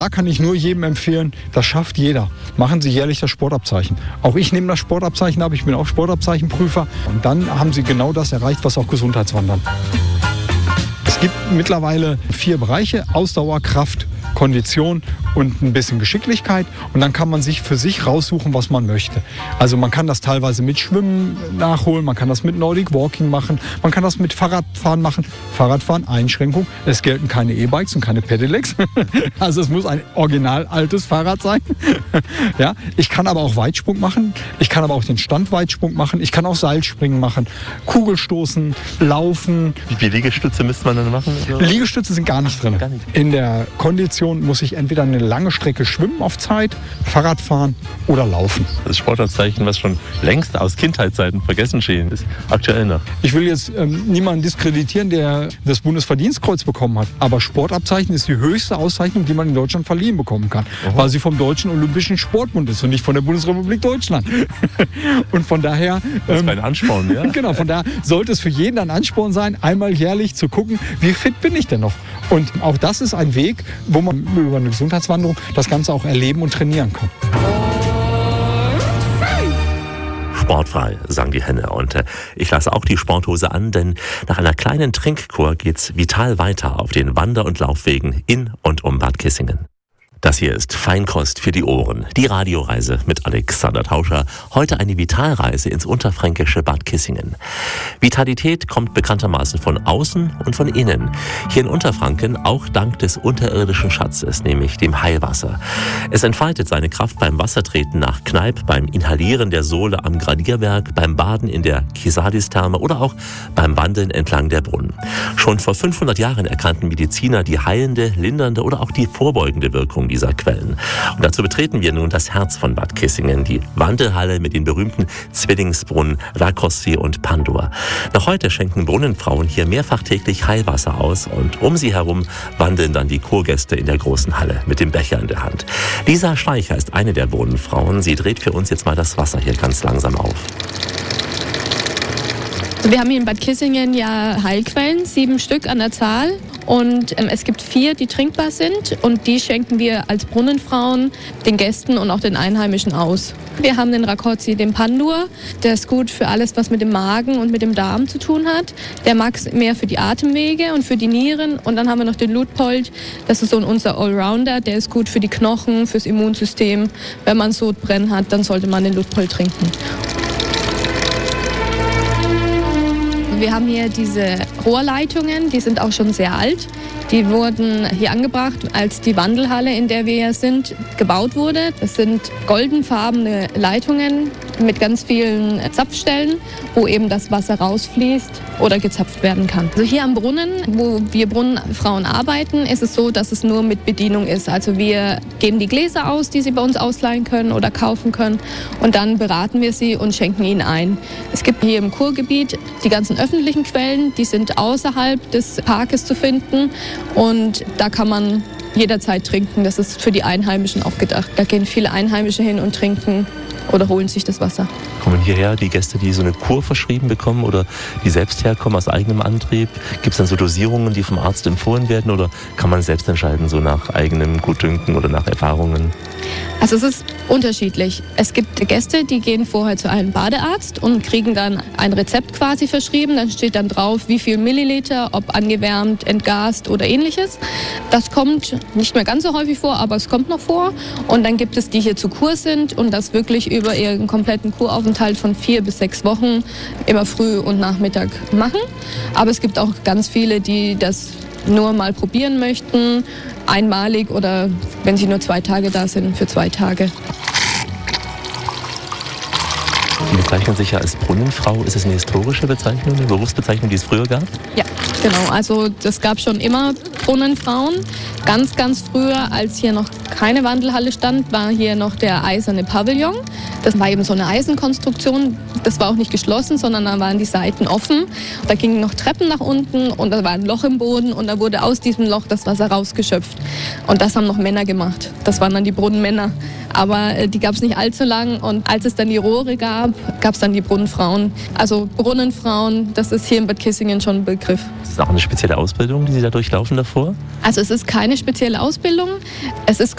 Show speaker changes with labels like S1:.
S1: Da kann ich nur jedem empfehlen, das schafft jeder. Machen Sie jährlich das Sportabzeichen. Auch ich nehme das Sportabzeichen ab, ich bin auch Sportabzeichenprüfer. Und dann haben Sie genau das erreicht, was auch Gesundheitswandern. Es gibt mittlerweile 4 Bereiche: Ausdauer, Kraft, Kondition und ein bisschen Geschicklichkeit. Und dann kann man sich für sich raussuchen, was man möchte. Also man kann das teilweise mit Schwimmen nachholen, man kann das mit Nordic Walking machen, man kann das mit Fahrradfahren machen. Fahrradfahren, Einschränkung, es gelten keine E-Bikes und keine Pedelecs. Also es muss ein original altes Fahrrad sein. Ja, ich kann aber auch Weitsprung machen, ich kann aber auch den Standweitsprung machen, ich kann auch Seilspringen machen, Kugelstoßen, Laufen.
S2: Wie viele Liegestütze müsste man dann machen?
S1: Liegestütze sind gar nicht drin. In der Kondition muss ich entweder eine lange Strecke schwimmen auf Zeit, Fahrrad fahren oder laufen.
S2: Das Sportabzeichen, was schon längst aus Kindheitszeiten vergessen schien, ist aktuell noch.
S1: Ich will jetzt niemanden diskreditieren, der das Bundesverdienstkreuz bekommen hat. Aber Sportabzeichen ist die höchste Auszeichnung, die man in Deutschland verliehen bekommen kann. Weil sie vom Deutschen Olympischen Sportbund ist und nicht von der Bundesrepublik Deutschland. Und von daher...
S2: Das ist ein Ansporn, ja?
S1: Genau, von daher sollte es für jeden ein Ansporn sein, einmal jährlich zu gucken, wie fit bin ich denn noch? Und auch das ist ein Weg, wo man über eine Gesundheitswanderung das Ganze auch erleben und trainieren kann.
S2: Sportfrei, sagen die Henne. Und ich lasse auch die Sporthose an, denn nach einer kleinen Trinkkur geht's vital weiter auf den Wander- und Laufwegen in und um Bad Kissingen. Das hier ist Feinkost für die Ohren. Die Radioreise mit Alexander Tauscher. Heute eine Vitalreise ins unterfränkische Bad Kissingen. Vitalität kommt bekanntermaßen von außen und von innen. Hier in Unterfranken auch dank des unterirdischen Schatzes, nämlich dem Heilwasser. Es entfaltet seine Kraft beim Wassertreten nach Kneipp, beim Inhalieren der Sohle am Gradierwerk, beim Baden in der Kisadis-Therme oder auch beim Wandeln entlang der Brunnen. Schon vor 500 Jahren erkannten Mediziner die heilende, lindernde oder auch die vorbeugende Wirkung dieser Quellen. Und dazu betreten wir nun das Herz von Bad Kissingen, die Wandelhalle mit den berühmten Zwillingsbrunnen Rakossi und Pandur. Noch heute schenken Brunnenfrauen hier mehrfach täglich Heilwasser aus und um sie herum wandeln dann die Kurgäste in der großen Halle mit dem Becher in der Hand. Lisa Schleicher ist eine der Brunnenfrauen. Sie dreht für uns jetzt mal das Wasser hier ganz langsam auf.
S3: Wir haben hier in Bad Kissingen ja Heilquellen, 7 Stück an der Zahl. Und es gibt 4, die trinkbar sind und die schenken wir als Brunnenfrauen den Gästen und auch den Einheimischen aus. Wir haben den Rakossi, den Pandur, der ist gut für alles, was mit dem Magen und mit dem Darm zu tun hat. Der Max mehr für die Atemwege und für die Nieren. Und dann haben wir noch den Luitpold, das ist so unser Allrounder, der ist gut für die Knochen, fürs Immunsystem. Wenn man Sodbrennen hat, dann sollte man den Luitpold trinken. Wir haben hier diese Rohrleitungen, die sind auch schon sehr alt. Die wurden hier angebracht, als die Wandelhalle, in der wir hier sind, gebaut wurde. Das sind goldenfarbene Leitungen mit ganz vielen Zapfstellen, wo eben das Wasser rausfließt oder gezapft werden kann. Also hier am Brunnen, wo wir Brunnenfrauen arbeiten, ist es so, dass es nur mit Bedienung ist. Also wir geben die Gläser aus, die sie bei uns ausleihen können oder kaufen können und dann beraten wir sie und schenken ihnen ein. Es gibt hier im Kurgebiet die ganzen öffentlichen Quellen, die sind außerhalb des Parkes zu finden und da kann man jederzeit trinken. Das ist für die Einheimischen auch gedacht. Da gehen viele Einheimische hin und trinken oder holen sich das Wasser.
S2: Kommen hierher die Gäste, die so eine Kur verschrieben bekommen oder die selbst herkommen aus eigenem Antrieb? Gibt es dann so Dosierungen, die vom Arzt empfohlen werden oder kann man selbst entscheiden, so nach eigenem Gutdünken oder nach Erfahrungen?
S3: Also es ist unterschiedlich. Es gibt Gäste, die gehen vorher zu einem Badearzt und kriegen dann ein Rezept quasi verschrieben. Dann steht dann drauf, wie viel Milliliter, ob angewärmt, entgast oder ähnliches. Das kommt nicht mehr ganz so häufig vor, aber es kommt noch vor. Und dann gibt es die hier zu Kur sind und das wirklich über ihren kompletten Kuraufenthalt von 4 bis 6 Wochen immer früh und Nachmittag machen. Aber es gibt auch ganz viele, die das nur mal probieren möchten, einmalig oder wenn sie nur 2 Tage da sind, für 2 Tage.
S2: Sie bezeichnen sich ja als Brunnenfrau. Ist es eine historische Bezeichnung, eine Berufsbezeichnung, die es früher gab?
S3: Ja, genau. Also das gab schon immer Brunnenfrauen. Ganz, ganz früher, als hier noch keine Wandelhalle stand, war hier noch der eiserne Pavillon. Das war eben so eine Eisenkonstruktion. Das war auch nicht geschlossen, sondern da waren die Seiten offen. Da gingen noch Treppen nach unten und da war ein Loch im Boden und da wurde aus diesem Loch das Wasser rausgeschöpft. Und das haben noch Männer gemacht. Das waren dann die Brunnenmänner. Aber die gab es nicht allzu lang und als es dann die Rohre gab, gab es dann die Brunnenfrauen. Also Brunnenfrauen, das ist hier in Bad Kissingen schon ein Begriff.
S2: Ist das auch eine spezielle Ausbildung, die Sie da durchlaufen dafür? vor?
S3: Also es ist keine spezielle Ausbildung. Es ist